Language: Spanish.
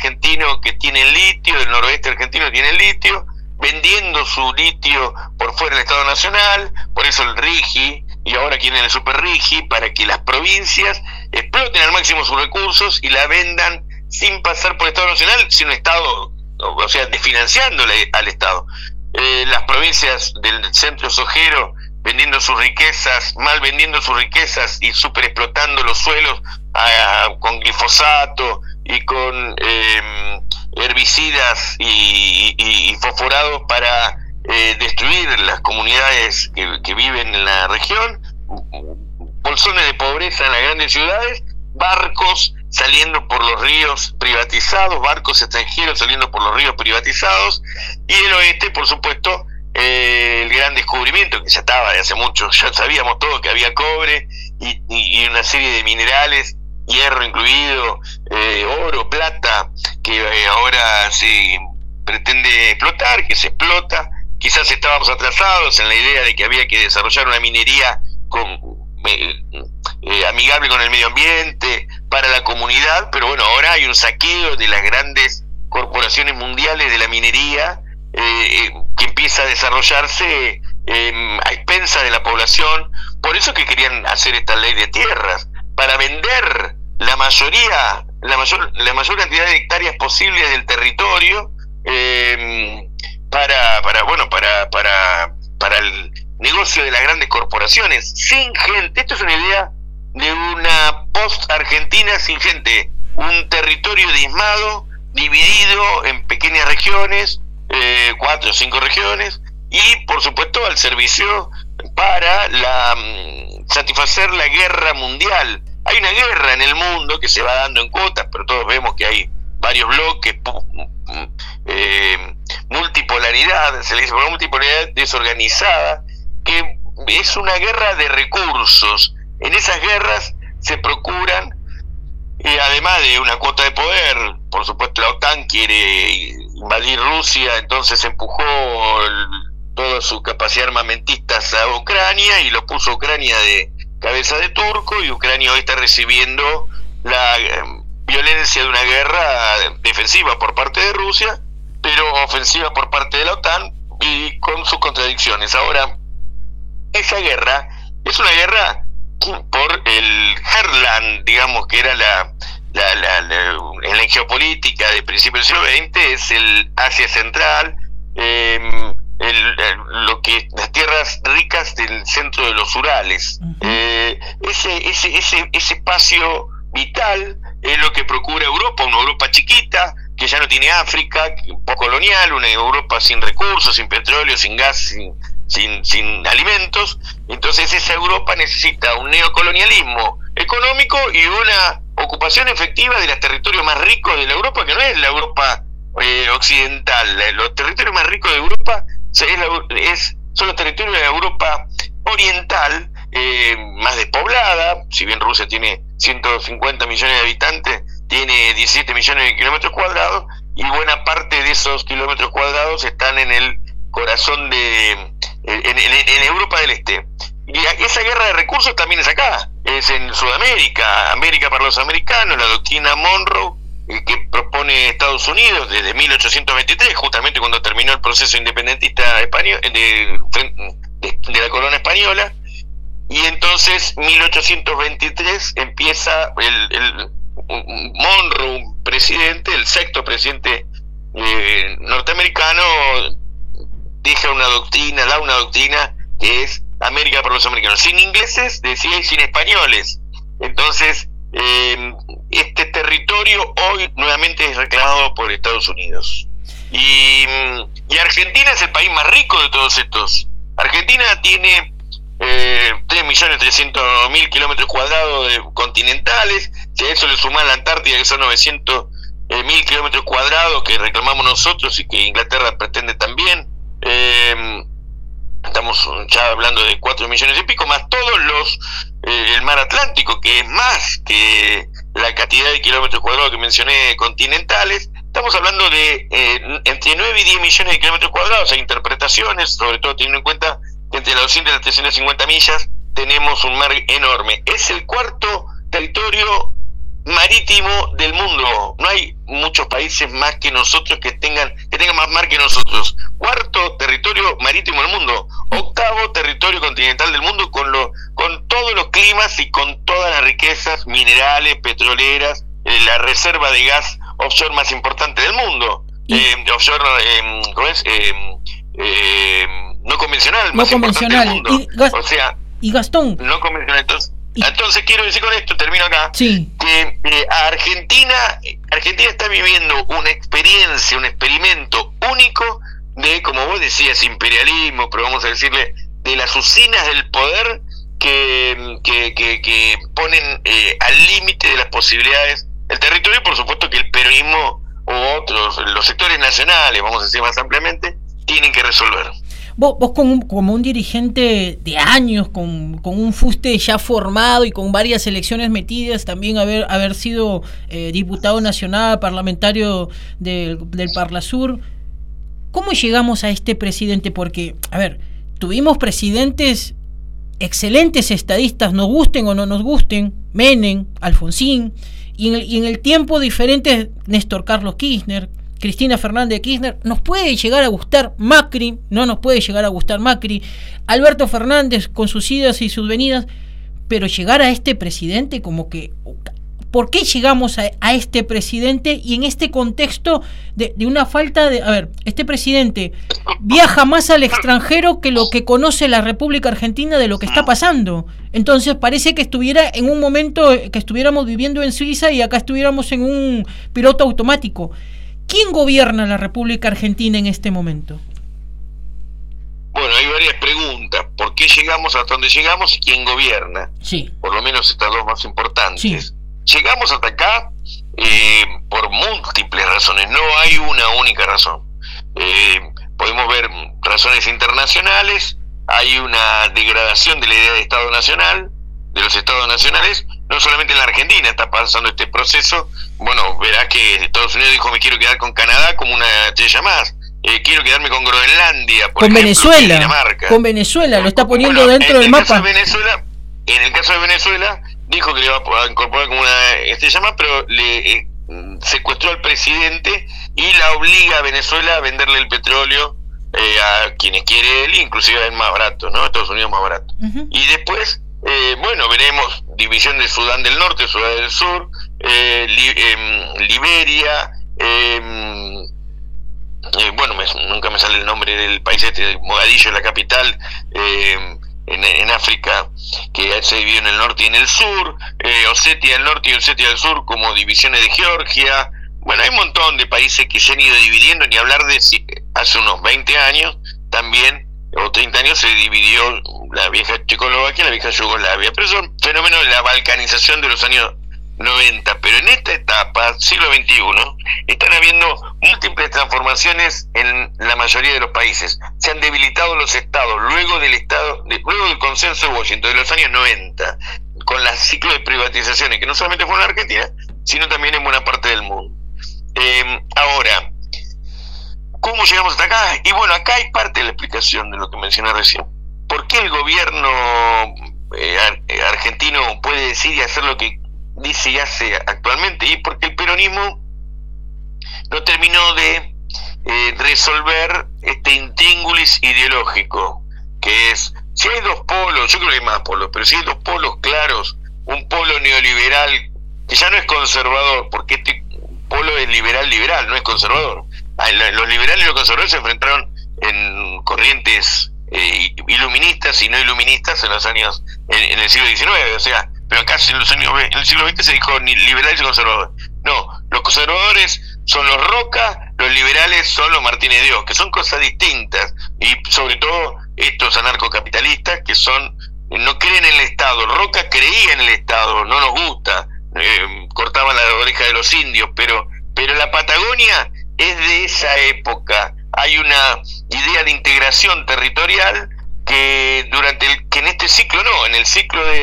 argentino que tienen litio, del noroeste argentino tienen litio, vendiendo su litio por fuera del Estado Nacional, por eso el RIGI, y ahora quieren el Super RIGI, para que las provincias exploten al máximo sus recursos y la vendan sin pasar por el Estado Nacional, sin un Estado, o sea, desfinanciándole al Estado. Las provincias del centro sojero vendiendo sus riquezas, mal vendiendo sus riquezas y super explotando los suelos con glifosato y con herbicidas y fosforados para destruir las comunidades que viven en la región, bolsones de pobreza en las grandes ciudades, barcos saliendo por los ríos privatizados, barcos extranjeros saliendo por los ríos privatizados, y el oeste, por supuesto, el gran descubrimiento que ya estaba de hace mucho, ya sabíamos todos que había cobre y una serie de minerales, hierro incluido, oro, plata, que ahora se pretende explotar, que se explota. Quizás estábamos atrasados en la idea de que había que desarrollar una minería amigable con el medio ambiente, para la comunidad, pero bueno, ahora hay un saqueo de las grandes corporaciones mundiales de la minería que empieza a desarrollarse a expensas de la población. Por eso que querían hacer esta ley de tierras, para vender la mayor cantidad de hectáreas posibles del territorio para el negocio de las grandes corporaciones, sin gente. Esto es una idea de una post-Argentina sin gente, un territorio diezmado, dividido en pequeñas regiones, 4 o 5 regiones, y por supuesto al servicio para satisfacer la guerra mundial. Hay una guerra en el mundo que se va dando en cuotas, pero todos vemos que hay varios bloques, multipolaridad, se le dice por multipolaridad desorganizada, que es una guerra de recursos. En esas guerras se procuran, además de una cuota de poder, por supuesto la OTAN quiere invadir Rusia, entonces empujó toda su capacidad armamentista a Ucrania y lo puso a Ucrania de cabeza de turco, y Ucrania hoy está recibiendo la violencia de una guerra defensiva por parte de Rusia, pero ofensiva por parte de la OTAN, y con sus contradicciones. Ahora, esa guerra es una guerra por el Heartland, digamos, que era en la geopolítica de principios del siglo XX, es el Asia Central, las tierras ricas del centro de los Urales. Ese espacio vital es lo que procura Europa, una Europa chiquita, que ya no tiene África, postcolonial, una Europa sin recursos, sin petróleo, sin gas, sin alimentos. Entonces esa Europa necesita un neocolonialismo económico y una ocupación efectiva de los territorios más ricos de la Europa, que no es la Europa occidental. Los territorios más ricos de Europa son los territorios de la Europa oriental, más despoblada. Si bien Rusia tiene 150 millones de habitantes, tiene 17 millones de kilómetros cuadrados, y buena parte de esos kilómetros cuadrados están en el corazón en Europa del Este. Y esa guerra de recursos también es acá, es en Sudamérica, América para los americanos, la doctrina Monroe, que propone Estados Unidos desde 1823, justamente cuando terminó el proceso independentista español de la corona española. Y entonces 1823 empieza Monroe, presidente, el sexto presidente norteamericano, da una doctrina que es América para los americanos, sin ingleses, decía, y sin españoles. Entonces este territorio hoy nuevamente es reclamado por Estados Unidos, y Argentina es el país más rico de todos estos. Argentina tiene 3.300.000 kilómetros cuadrados continentales. Si a eso le sumás la Antártida, que son 900.000 kilómetros cuadrados que reclamamos nosotros y que Inglaterra pretende también, estamos ya hablando de 4 millones y pico, más todos el mar Atlántico, que es más que la cantidad de kilómetros cuadrados que mencioné continentales. Estamos hablando de entre 9 y 10 millones de kilómetros cuadrados. Hay interpretaciones, sobre todo teniendo en cuenta que entre las 200 y las 350 millas tenemos un mar enorme. Es el cuarto territorio marítimo del mundo. No hay muchos países más que nosotros que tengan más mar que nosotros. Cuarto territorio marítimo del mundo. Octavo territorio continental del mundo, con todos los climas y con todas las riquezas minerales, petroleras, la reserva de gas offshore más importante del mundo. Offshore, ¿cómo es? No convencional, más importante del mundo. O sea, y Gastón, no convencional. Entonces quiero decir con esto, termino acá, sí, que Argentina está viviendo una experiencia, un experimento único de, como vos decías, imperialismo, pero vamos a decirle, de las usinas del poder que ponen al límite de las posibilidades el territorio, y por supuesto que el peronismo u otros, los sectores nacionales, vamos a decir más ampliamente, tienen que resolver. Vos como un dirigente de años, con un fuste ya formado y con varias elecciones metidas, también haber sido diputado nacional, parlamentario del Parlasur, ¿cómo llegamos a este presidente? Porque, a ver, tuvimos presidentes excelentes estadistas, nos gusten o no nos gusten, Menem, Alfonsín, y en el tiempo diferentes, Néstor Carlos Kirchner, Cristina Fernández de Kirchner. Nos puede llegar a gustar Macri, no nos puede llegar a gustar Macri, Alberto Fernández con sus idas y sus venidas, pero llegar a este presidente, como que, ¿por qué llegamos a este presidente? Y en este contexto de una falta de... A ver, este presidente viaja más al extranjero que lo que conoce la República Argentina de lo que está pasando. Entonces parece que estuviera en un momento, que estuviéramos viviendo en Suiza y acá estuviéramos en un piloto automático. ¿Quién gobierna la República Argentina en este momento? Bueno, hay varias preguntas. ¿Por qué llegamos hasta donde llegamos y quién gobierna? Sí. Por lo menos estas dos más importantes. Sí. Llegamos hasta acá por múltiples razones, no hay una única razón. Podemos ver razones internacionales, hay una degradación de la idea de Estado Nacional, de los Estados Nacionales, no solamente en la Argentina está pasando este proceso. Bueno, verás que Estados Unidos dijo: me quiero quedar con Canadá como una estrella más, quiero quedarme con Groenlandia, por ejemplo, Venezuela, Dinamarca. Con Venezuela, lo está poniendo dentro del mapa. En el caso de Venezuela, dijo que le iba a incorporar como una estrella más, pero le secuestró al presidente y la obliga a Venezuela a venderle el petróleo a quienes quiere él, inclusive es más barato, ¿no? Estados Unidos más barato. Uh-huh. Y después, bueno, veremos división de Sudán del Norte, Sudán del Sur, Liberia, bueno, nunca me sale el nombre del país este, Mogadiscio, la capital, en África, que se dividió en el norte y en el sur, Osetia del norte y Osetia del sur como divisiones de Georgia. Bueno, hay un montón de países que se han ido dividiendo, ni hablar de hace unos 20 años también, o 30 años, se dividió la vieja Checoslovaquia y la vieja Yugoslavia, pero son fenómenos de la balcanización de los años 90, pero en esta etapa, siglo XXI, están habiendo múltiples transformaciones en la mayoría de los países. Se han debilitado los estados luego del consenso de Washington de los años 90, con los ciclos de privatizaciones que no solamente fueron en Argentina, sino también en buena parte del mundo. Ahora, ¿cómo llegamos hasta acá? Y bueno, acá hay parte de la explicación de lo que mencioné recién. ¿Por qué el gobierno argentino puede decir y hacer lo que dice y hace actualmente? Y porque el peronismo no terminó de resolver este intríngulis ideológico, que es, si hay dos polos, yo creo que hay más polos, pero si hay dos polos claros, un polo neoliberal que ya no es conservador, porque este polo es liberal, no es conservador. Los liberales y los conservadores se enfrentaron en corrientes iluministas y no iluministas en los años, en el siglo XIX, o sea, pero acá en el siglo XX se dijo ni liberales ni conservadores. No, los conservadores son los Roca, los liberales son los Martínez de Dios, que son cosas distintas, y sobre todo estos anarcocapitalistas que no creen en el Estado. Roca creía en el Estado, no nos gusta, cortaban la oreja de los indios, pero la Patagonia es de esa época. Hay una idea de integración territorial que en este ciclo no, en el ciclo de